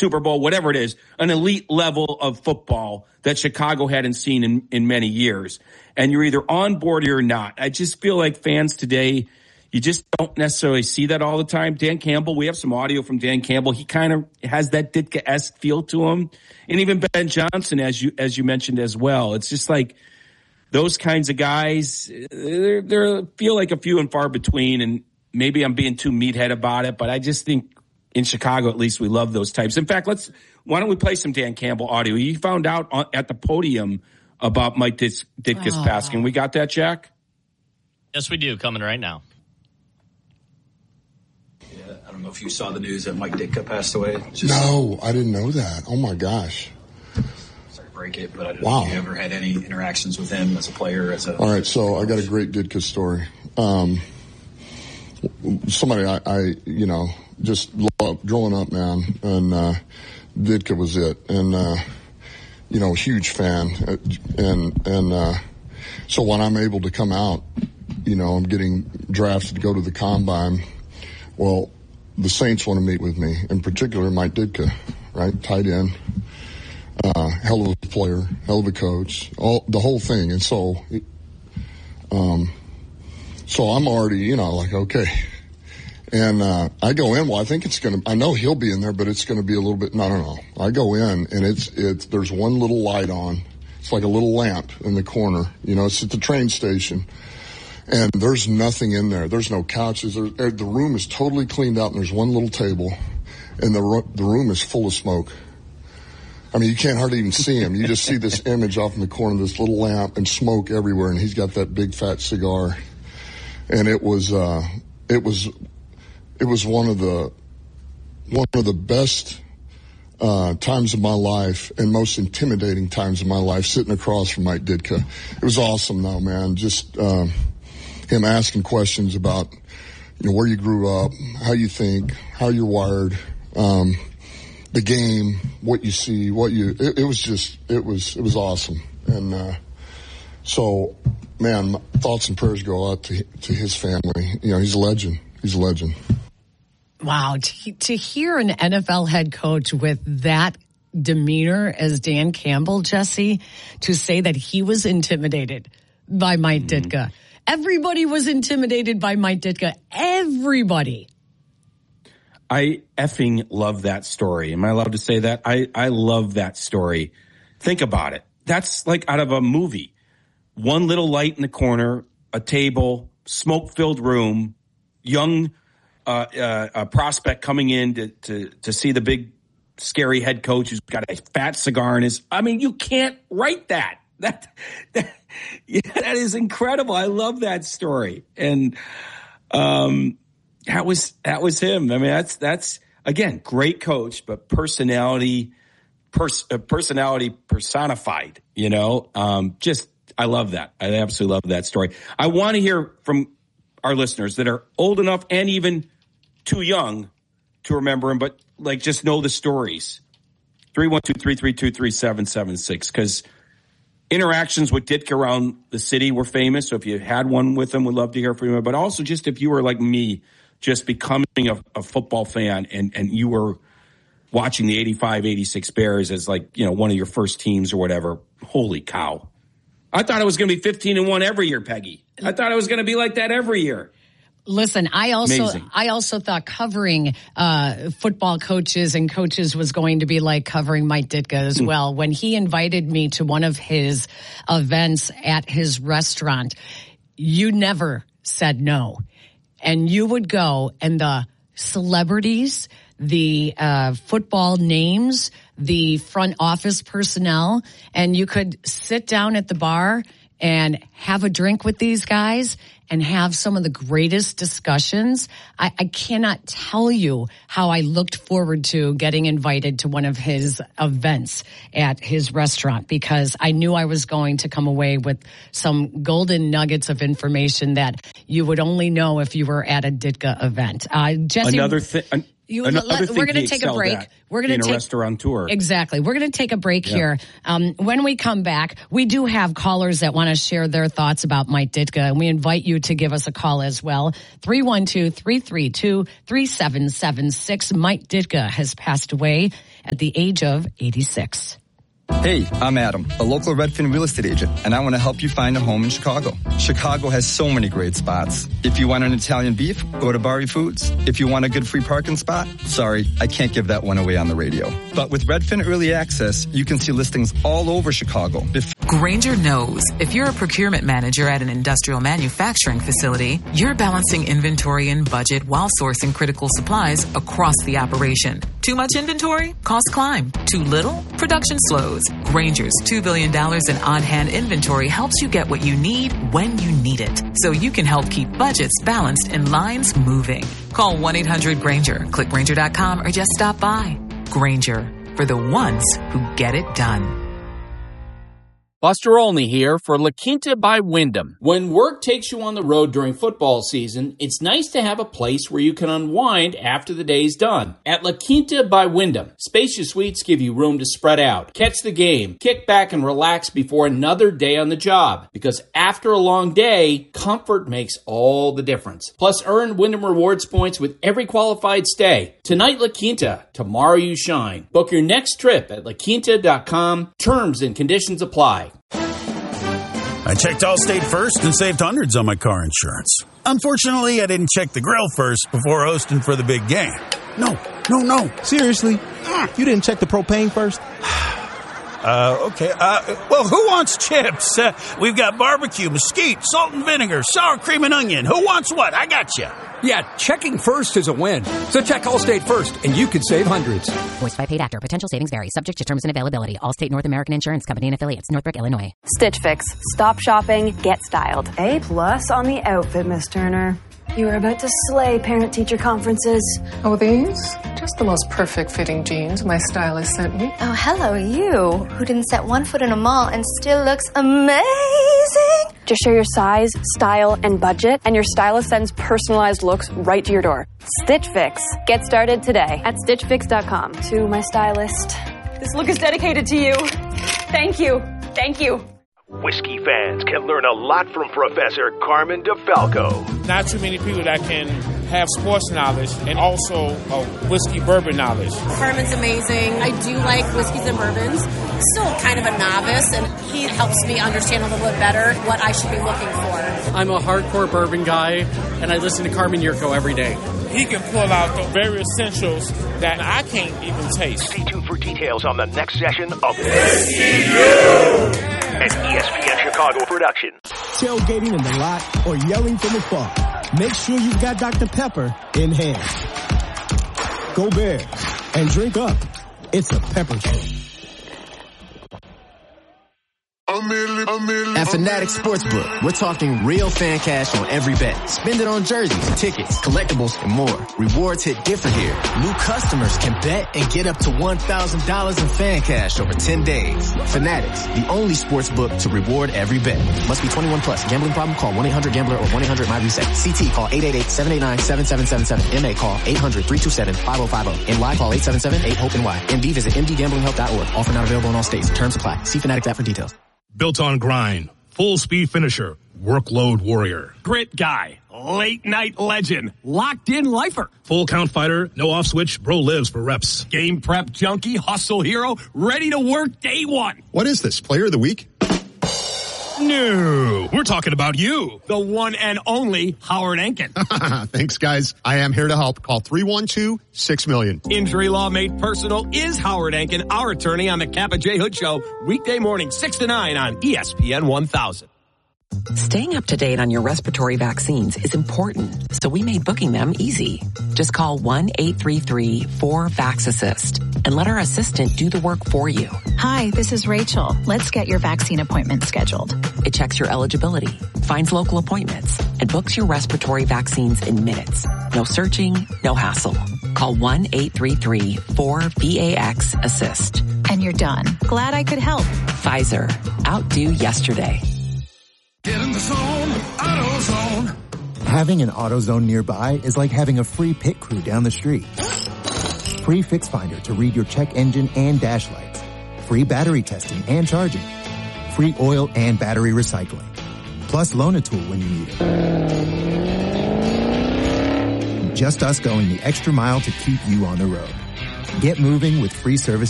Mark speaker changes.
Speaker 1: Super Bowl, whatever it is, an elite level of football that Chicago hadn't seen in many years. And you're either on board or you're not. I just feel like fans today, you just don't necessarily see that all the time. Dan Campbell, we have some audio from Dan Campbell. He kind of has that Ditka-esque feel to him. And even Ben Johnson, as you mentioned as well. It's just like those kinds of guys, they feel like a few and far between. And maybe I'm being too meathead about it, but I just think in Chicago, at least, we love those types. In fact, why don't we play some Dan Campbell audio? He found out at the podium about Mike Ditka's passing. We got that, Jack?
Speaker 2: Yes, we do. Coming right now.
Speaker 3: Yeah, I don't know if you saw the news that Mike Ditka passed away.
Speaker 4: No, I didn't know that. Oh, my gosh.
Speaker 3: Sorry to break it, but I don't know if you ever had any interactions with him as a player.
Speaker 4: All right, so I got a great Ditka story. Somebody I just loved growing up, man, and Ditka was it, and huge fan, and so when I'm able to come out, I'm getting drafted to go to the combine. Well, the Saints want to meet with me, in particular Mike Ditka, right, tight end, hell of a player, hell of a coach, the whole thing, and so I'm already, like, okay. And I go in, I think I know he'll be in there, but it's going to be a little bit, I don't know. I go in, and there's one little light on. It's like a little lamp in the corner. It's at the train station. And there's nothing in there. There's no couches. The room is totally cleaned out, and there's one little table. And the room is full of smoke. I mean, you can't hardly even see him. You just see this image off in the corner, this little lamp, and smoke everywhere, and he's got that big fat cigar. And it was one of the best times of my life and most intimidating times of my life, sitting across from Mike Ditka. It was awesome, though, man. Just him asking questions about where you grew up, how you think, how you're wired, the game, what you see, it was awesome. And so, man, thoughts and prayers go out to his family. He's a legend. He's a legend.
Speaker 5: Wow. To hear an NFL head coach with that demeanor as Dan Campbell, Jesse, to say that he was intimidated by Mike Ditka. Everybody was intimidated by Mike Ditka. Everybody.
Speaker 1: I effing love that story. Am I allowed to say that? I love that story. Think about it. That's like out of a movie. One little light in the corner, a table, smoke-filled room, young a prospect coming in to see the big, scary head coach who's got a fat cigar in his. I mean, you can't write that. That is incredible. I love that story, and that was him. I mean, that's again, great coach, but personality personified. Just I love that. I absolutely love that story. I want to hear from our listeners that are old enough and even too young to remember him, but just know the stories. 312-332-3776, because interactions with Ditka around the city were famous. So if you had one with him, we'd love to hear from you. But also just if you were like me, just becoming a football fan and you were watching the 85-86 Bears as one of your first teams or whatever. Holy cow. I thought it was going to be 15-1 every year, Peggy. I thought it was going to be like that every year.
Speaker 5: Listen, I also thought covering football coaches and coaches was going to be like covering Mike Ditka as well. When he invited me to one of his events at his restaurant, you never said no. And you would go, and the celebrities, the football names, the front office personnel, and you could sit down at the bar and have a drink with these guys and have some of the greatest discussions. I cannot tell you how I looked forward to getting invited to one of his events at his restaurant, because I knew I was going to come away with some golden nuggets of information that you would only know if you were at a Ditka event. Jesse,
Speaker 1: another thing.
Speaker 5: We're going to take a break. We're going to take
Speaker 1: a restaurateur.
Speaker 5: Exactly. We're going to take a break here. When we come back, we do have callers that want to share their thoughts about Mike Ditka, and we invite you to give us a call as well. 312-332-3776. Mike Ditka has passed away at the age of 86.
Speaker 6: Hey, I'm Adam, a local Redfin real estate agent, and I want to help you find a home in Chicago. Chicago has so many great spots. If you want an Italian beef, go to Bari Foods. If you want a good free parking spot, sorry, I can't give that one away on the radio. But with Redfin Early Access, you can see listings all over Chicago.
Speaker 7: Grainger knows if you're a procurement manager at an industrial manufacturing facility, you're balancing inventory and budget while sourcing critical supplies across the operation. Too much inventory? Costs climb. Too little? Production slows. Grainger's $2 billion in on-hand inventory helps you get what you need when you need it, so you can help keep budgets balanced and lines moving. Call 1-800-GRAINGER, click Grainger.com, or just stop by. Grainger, for the ones who get it done.
Speaker 8: Buster Olney here for La Quinta by Wyndham. When work takes you on the road during football season, it's nice to have a place where you can unwind after the day's done. At La Quinta by Wyndham, spacious suites give you room to spread out, catch the game, kick back and relax before another day on the job. Because after a long day, comfort makes all the difference. Plus, earn Wyndham Rewards points with every qualified stay. Tonight, La Quinta. Tomorrow, you shine. Book your next trip at laquinta.com. Terms and conditions apply.
Speaker 9: I checked Allstate first and saved hundreds on my car insurance. Unfortunately, I didn't check the grill first before hosting for the big game. No.
Speaker 10: Seriously? You didn't check the propane first?
Speaker 9: Okay. Well, who wants chips? We've got barbecue, mesquite, salt and vinegar, sour cream and onion. Who wants what? I got you.
Speaker 11: Yeah, checking first is a win. So check Allstate first, and you could save hundreds.
Speaker 12: Voiced by paid actor. Potential savings vary. Subject to terms and availability. Allstate North American Insurance Company and affiliates. Northbrook, Illinois.
Speaker 13: Stitch Fix. Stop shopping. Get styled.
Speaker 14: A+ on the outfit, Miss Turner. You were about to slay parent-teacher conferences.
Speaker 15: Oh, these? Just the most perfect fitting jeans my stylist sent me.
Speaker 16: Oh, hello, you, who didn't set one foot in a mall and still looks amazing.
Speaker 13: Just share your size, style, and budget, and your stylist sends personalized looks right to your door. Stitch Fix. Get started today at StitchFix.com.
Speaker 14: To my stylist.
Speaker 13: This look is dedicated to you. Thank you. Thank you.
Speaker 17: Whiskey fans can learn a lot from Professor Carmen DeFalco.
Speaker 18: Not too many people that can have sports knowledge and also whiskey bourbon knowledge.
Speaker 19: Carmen's amazing. I do like whiskeys and bourbons. Still kind of a novice, and he helps me understand a little bit better what I should be looking for.
Speaker 20: I'm a hardcore bourbon guy, and I listen to Carmen Yurko every day.
Speaker 18: He can pull out the very essentials that I can't even taste.
Speaker 17: Stay tuned for details on the next session of
Speaker 18: Whiskey
Speaker 17: an ESPN Chicago production.
Speaker 21: Tailgating in the lot or yelling from afar. Make sure you've got Dr. Pepper in hand. Go Bears and drink up. It's a Pepper Tree.
Speaker 22: At Fanatics Sportsbook, we're talking real fan cash on every bet. Spend it on jerseys, tickets, collectibles, and more. Rewards hit different here. New customers can bet and get up to $1,000 in fan cash over 10 days. Fanatics, the only sportsbook to reward every bet. Must be 21 plus. Gambling problem? Call 1-800-GAMBLER or 1-800-MY-RESET. CT call 888-789-7777. MA call 800-327-5050. And live call 877-8-HOPE-NY. MD visit mdgamblinghelp.org. Offer not available in all states. Terms apply. See Fanatics app for details.
Speaker 23: Built on grind, full speed finisher, workload warrior.
Speaker 24: Grit guy, late night legend, locked in lifer.
Speaker 23: Full count fighter, no off switch, bro lives for reps.
Speaker 24: Game prep junkie, hustle hero, ready to work day one.
Speaker 25: What is this, player of the week?
Speaker 23: No, we're talking about you.
Speaker 24: The one and only Howard Enkin.
Speaker 25: Thanks, guys. I am here to help. Call 312-6-million.
Speaker 24: Injury law made personal is Howard Enkin, our attorney on the Kappa J. Hood Show, weekday morning 6 to 9 on ESPN 1000.
Speaker 7: Staying up to date on your respiratory vaccines is important, so we made booking them easy. Just call 1-833-4-VAX-ASSIST and let our assistant do the work for you.
Speaker 26: Hi, this is Rachel. Let's get your vaccine appointment scheduled.
Speaker 7: It checks your eligibility, finds local appointments, and books your respiratory vaccines in minutes. No searching, no hassle. Call 1-833-4-VAX-ASSIST.
Speaker 26: And you're done. Glad I could help.
Speaker 7: Pfizer. Outdo yesterday.
Speaker 27: Get in the zone, AutoZone.
Speaker 28: Having an AutoZone nearby is like having a free pit crew down the street.
Speaker 10: Free Fix Finder to read your check engine and dash lights. Free battery testing and charging. Free oil and battery recycling. Plus loan a tool when you need it. Just us going the extra mile to keep you on the road. Get moving with free service